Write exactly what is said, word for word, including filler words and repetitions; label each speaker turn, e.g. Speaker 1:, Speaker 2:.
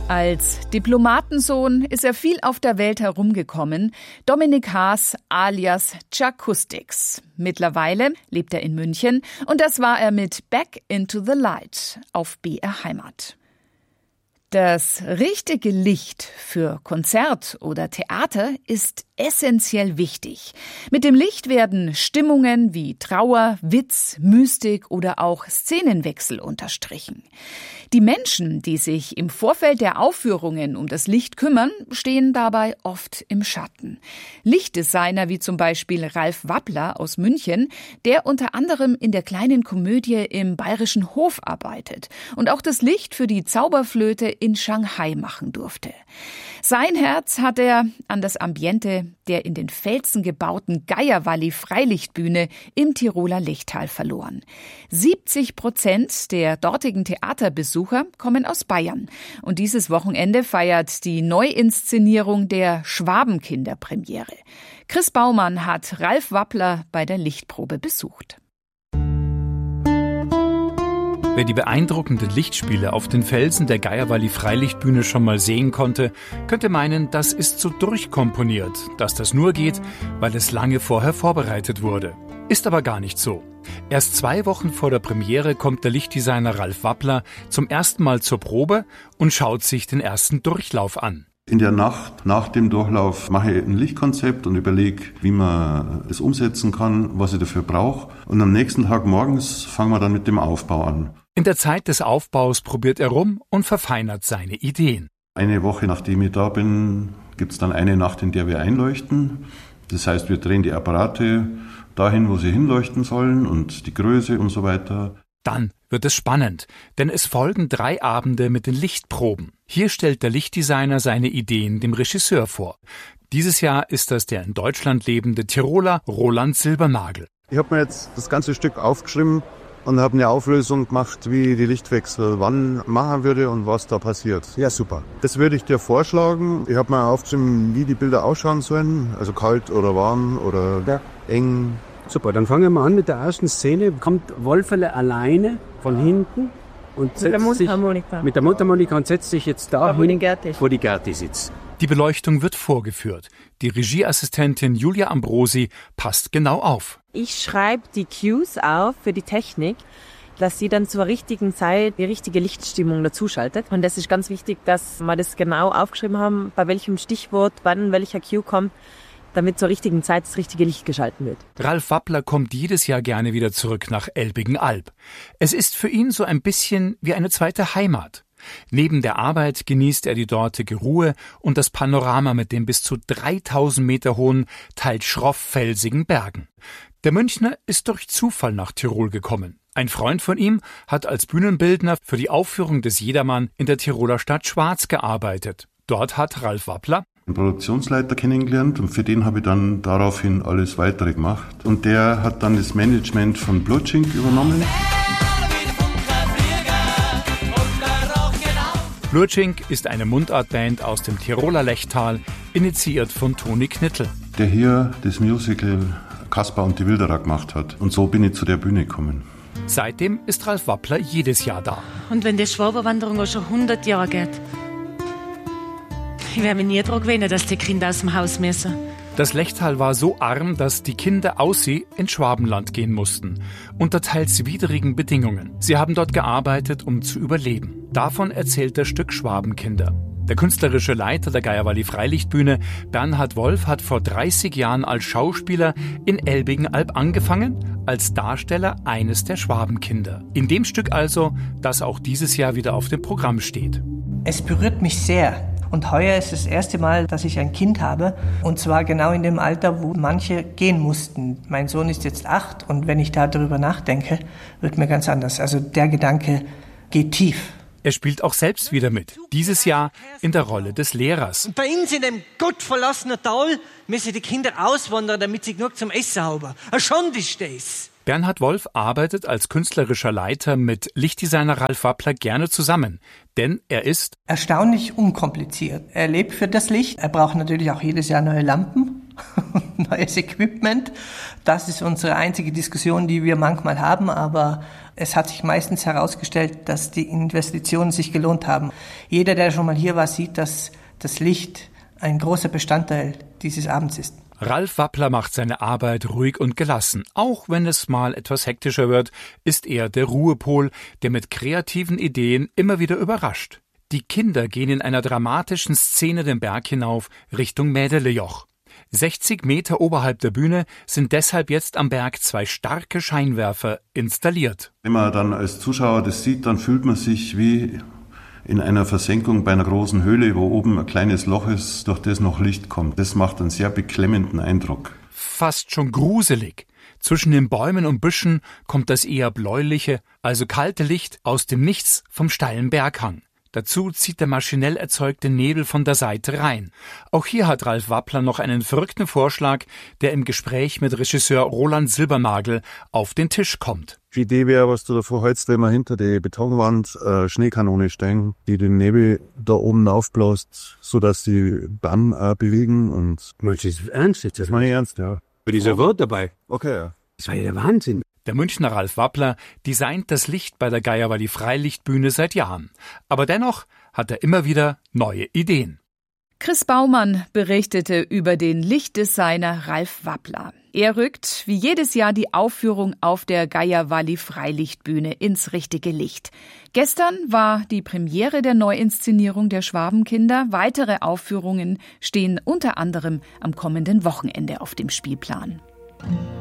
Speaker 1: Als Diplomatensohn ist er viel auf der Welt herumgekommen. Dominik Haas alias Jacoustics. Mittlerweile lebt er in München und das war er mit Back into the Light auf B R Heimat. Das richtige Licht für Konzert oder Theater ist essentiell wichtig. Mit dem Licht werden Stimmungen wie Trauer, Witz, Mystik oder auch Szenenwechsel unterstrichen. Die Menschen, die sich im Vorfeld der Aufführungen um das Licht kümmern, stehen dabei oft im Schatten. Lichtdesigner wie zum Beispiel Ralf Wappler aus München, der unter anderem in der kleinen Komödie im Bayerischen Hof arbeitet und auch das Licht für die Zauberflöte in Shanghai machen durfte. Sein Herz hat er an das Ambiente der in den Felsen gebauten Geierwalli-Freilichtbühne im Tiroler Lechtal verloren. siebzig Prozent der dortigen Theaterbesucher kommen aus Bayern. Und dieses Wochenende feiert die Neuinszenierung der Schwabenkinder Premiere. Chris Baumann hat Ralf Wappler bei der Lichtprobe besucht.
Speaker 2: Wer die beeindruckenden Lichtspiele auf den Felsen der Geierwalli-Freilichtbühne schon mal sehen konnte, könnte meinen, das ist so durchkomponiert, dass das nur geht, weil es lange vorher vorbereitet wurde. Ist aber gar nicht so. Erst zwei Wochen vor der Premiere kommt der Lichtdesigner Ralf Wappler zum ersten Mal zur Probe und schaut sich den ersten Durchlauf an.
Speaker 3: In der Nacht nach dem Durchlauf mache ich ein Lichtkonzept und überlege, wie man es umsetzen kann, was ich dafür brauche. Und am nächsten Tag morgens fangen wir dann mit dem Aufbau an.
Speaker 2: In der Zeit des Aufbaus probiert er rum und verfeinert seine Ideen.
Speaker 3: Eine Woche nachdem ich da bin, gibt es dann eine Nacht, in der wir einleuchten. Das heißt, wir drehen die Apparate dahin, wo sie hinleuchten sollen und die Größe und so weiter.
Speaker 2: Dann wird es spannend, denn es folgen drei Abende mit den Lichtproben. Hier stellt der Lichtdesigner seine Ideen dem Regisseur vor. Dieses Jahr ist das der in Deutschland lebende Tiroler Roland Silbernagel.
Speaker 4: Ich habe mir jetzt das ganze Stück aufgeschrieben und habe eine Auflösung gemacht, wie ich die Lichtwechsel wann machen würde und was da passiert. Ja, super. Das würde ich dir vorschlagen. Ich habe mir aufgeschrieben, wie die Bilder ausschauen sollen, also kalt oder warm oder ja. eng.
Speaker 5: Super, dann fangen wir an mit der ersten Szene. Kommt Wolferle alleine von hinten und setzt
Speaker 6: mit der
Speaker 5: sich
Speaker 6: Mundharmonika.
Speaker 5: mit der Mundharmonika und setzt sich jetzt da
Speaker 6: wo
Speaker 5: hin,
Speaker 6: die Gerti
Speaker 5: wo die Gerti sitzt.
Speaker 2: Die Beleuchtung wird vorgeführt. Die Regieassistentin Julia Ambrosi passt genau auf.
Speaker 6: Ich schreibe die Cues auf für die Technik, dass sie dann zur richtigen Zeit die richtige Lichtstimmung dazuschaltet. Und das ist ganz wichtig, dass wir das genau aufgeschrieben haben, bei welchem Stichwort, wann welcher Cue kommt, damit zur richtigen Zeit das richtige Licht geschalten wird.
Speaker 2: Ralf Wappler kommt jedes Jahr gerne wieder zurück nach Elbigen-Alb. Es ist für ihn so ein bisschen wie eine zweite Heimat. Neben der Arbeit genießt er die dortige Ruhe und das Panorama mit den bis zu dreitausend Meter hohen, teils schroff-felsigen Bergen. Der Münchner ist durch Zufall nach Tirol gekommen. Ein Freund von ihm hat als Bühnenbildner für die Aufführung des Jedermann in der Tiroler Stadt Schwaz gearbeitet. Dort hat Ralf Wappler
Speaker 3: einen Produktionsleiter kennengelernt und für den habe ich dann daraufhin alles Weitere gemacht. Und der hat dann das Management von Blutschink übernommen.
Speaker 2: Blutschink ist eine Mundartband aus dem Tiroler Lechtal, initiiert von Toni Knittel.
Speaker 3: Der hier das Musical Kaspar und die Wilderer gemacht hat. Und so bin ich zu der Bühne gekommen.
Speaker 2: Seitdem ist Ralf Wappler jedes Jahr da.
Speaker 7: Und wenn die Schwaberwanderung auch schon hundert Jahre geht, ich werde mich nie daran gewöhnen, dass die Kinder aus dem Haus müssen.
Speaker 2: Das Lechtal war so arm, dass die Kinder aus sie ins Schwabenland gehen mussten. Unter teils widrigen Bedingungen. Sie haben dort gearbeitet, um zu überleben. Davon erzählt das Stück Schwabenkinder. Der künstlerische Leiter der Geierwalli-Freilichtbühne, Bernhard Wolf, hat vor dreißig Jahren als Schauspieler in Elbigen-Alb angefangen, als Darsteller eines der Schwabenkinder. In dem Stück also, das auch dieses Jahr wieder auf dem Programm steht.
Speaker 8: Es berührt mich sehr. Und heuer ist das erste Mal, dass ich ein Kind habe. Und zwar genau in dem Alter, wo manche gehen mussten. Mein Sohn ist jetzt acht und wenn ich darüber nachdenke, wird mir ganz anders. Also der Gedanke geht tief.
Speaker 2: Er spielt auch selbst wieder mit. Dieses Jahr in der Rolle des Lehrers.
Speaker 9: Und bei uns in dem gottverlassenen Tal müssen die Kinder auswandern, damit sie genug zum Essen haben. Eine Schande ist das.
Speaker 2: Bernhard Wolf arbeitet als künstlerischer Leiter mit Lichtdesigner Ralf Wappler gerne zusammen, denn er ist
Speaker 8: erstaunlich unkompliziert. Er lebt für das Licht. Er braucht natürlich auch jedes Jahr neue Lampen neues Equipment. Das ist unsere einzige Diskussion, die wir manchmal haben, aber es hat sich meistens herausgestellt, dass die Investitionen sich gelohnt haben. Jeder, der schon mal hier war, sieht, dass das Licht ein großer Bestandteil dieses Abends ist.
Speaker 2: Ralf Wappler macht seine Arbeit ruhig und gelassen. Auch wenn es mal etwas hektischer wird, ist er der Ruhepol, der mit kreativen Ideen immer wieder überrascht. Die Kinder gehen in einer dramatischen Szene den Berg hinauf Richtung Mädelejoch. sechzig Meter oberhalb der Bühne sind deshalb jetzt am Berg zwei starke Scheinwerfer installiert.
Speaker 3: Wenn man dann als Zuschauer das sieht, dann fühlt man sich wie in einer Versenkung bei einer großen Höhle, wo oben ein kleines Loch ist, durch das noch Licht kommt. Das macht einen sehr beklemmenden Eindruck.
Speaker 2: Fast schon gruselig. Zwischen den Bäumen und Büschen kommt das eher bläuliche, also kalte Licht aus dem Nichts vom steilen Berghang. Dazu zieht der maschinell erzeugte Nebel von der Seite rein. Auch hier hat Ralf Wappler noch einen verrückten Vorschlag, der im Gespräch mit Regisseur Roland Silbernagel auf den Tisch kommt.
Speaker 4: Die Idee wäre, was du davor hältst, wenn man hinter die Betonwand äh, Schneekanone stellen, die den Nebel da oben aufbläst, sodass die Bahn äh, bewegen. Und
Speaker 5: Meinst du das ernst jetzt?
Speaker 4: das meine ich ernst, ja.
Speaker 5: Bei dieser Wort dabei.
Speaker 4: Okay, ja.
Speaker 5: Das war ja der Wahnsinn.
Speaker 2: Der Münchner Ralf Wappler designt das Licht bei der Geierwalli Freilichtbühne seit Jahren. Aber dennoch hat er immer wieder neue Ideen.
Speaker 1: Chris Baumann berichtete über den Lichtdesigner Ralf Wappler. Er rückt wie jedes Jahr die Aufführung auf der Geierwalli Freilichtbühne ins richtige Licht. Gestern war die Premiere der Neuinszenierung der Schwabenkinder. Weitere Aufführungen stehen unter anderem am kommenden Wochenende auf dem Spielplan.